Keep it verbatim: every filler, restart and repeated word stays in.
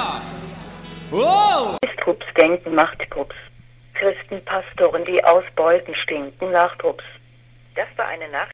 ja! Wow! Trupps denken macht Trupps. Christenpastoren, die aus Beuten stinken nach Trupps. Das war eine Nachricht